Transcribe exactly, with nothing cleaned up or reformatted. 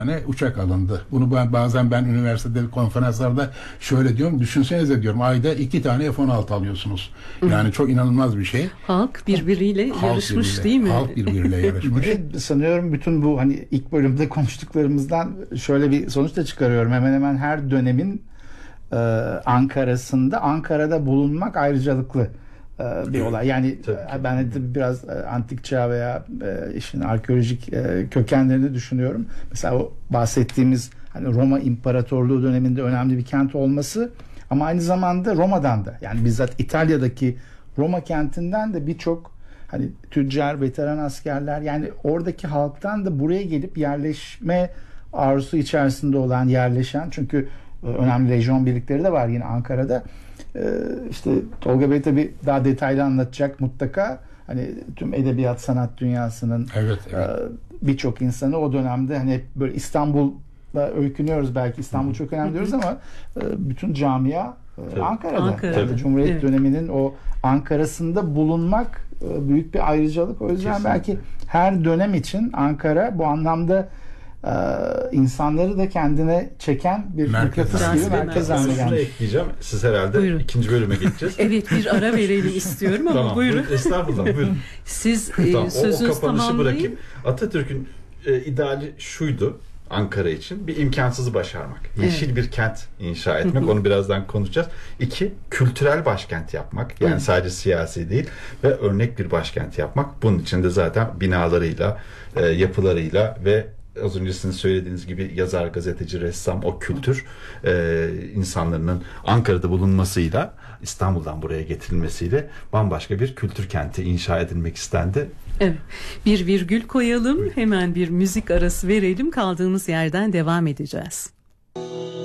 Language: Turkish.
tane uçak alındı. Bunu ben bazen ben üniversitede konferanslarda şöyle diyorum. Düşünsenize diyorum, ayda iki tane F on altı alıyorsunuz. Yani Hı. çok inanılmaz bir şey. Halk birbiriyle Halk yarışmış birbiriyle, değil mi? Halk birbiriyle yarışmış. Sanıyorum bütün bu hani ilk bölümde konuştuklarımızdan şöyle bir sonuç da çıkarıyorum. Hemen hemen her dönemin e, Ankara'sında Ankara'da bulunmak ayrıcalıklı bir olay. Yani Tabii. ben de biraz antik çağ veya işin arkeolojik kökenlerini düşünüyorum. Mesela o bahsettiğimiz hani Roma İmparatorluğu döneminde önemli bir kent olması, ama aynı zamanda Roma'dan da, yani bizzat İtalya'daki Roma kentinden de birçok hani tüccar, veteran askerler, yani oradaki halktan da buraya gelip yerleşme arzusu içerisinde olan, yerleşen, çünkü önemli lejyon birlikleri de var yine Ankara'da. Ee, işte Tolga Bey tabii daha detaylı anlatacak mutlaka. Hani tüm edebiyat sanat dünyasının evet, evet. e, birçok insanı o dönemde hani hep böyle İstanbul'da öykünüyoruz, belki İstanbul çok önemli diyoruz, ama e, bütün camia e, Ankara'da. Ankara'da. Yani Cumhuriyet evet. döneminin o Ankara'sında bulunmak e, büyük bir ayrıcalık. O yüzden Kesinlikle. belki her dönem için Ankara bu anlamda Ee, insanları da kendine çeken bir mıknatıs gibi merkez haline gelmiş. Şunu ekleyeceğim. Siz herhalde buyurun. ikinci bölüme geçeceğiz. Evet, bir ara verelim istiyorum ama tamam, buyurun. Estağfurullah, buyurun. Siz tamam, e, sözünüzü o, o kapanışı tamamlayın. bırakayım. Atatürk'ün e, ideali şuydu Ankara için: bir imkansızı başarmak. Yeşil evet. bir kent inşa etmek. Onu birazdan konuşacağız. İki, kültürel başkent yapmak. Yani evet. sadece siyasi değil ve örnek bir başkent yapmak. Bunun için de zaten binalarıyla, e, yapılarıyla ve az önce sizin söylediğiniz gibi yazar, gazeteci, ressam, o kültür e, insanların Ankara'da bulunmasıyla, İstanbul'dan buraya getirilmesiyle bambaşka bir kültür kenti inşa edilmek istendi. Evet. Bir virgül koyalım. Hemen bir müzik arası verelim. Kaldığımız yerden devam edeceğiz.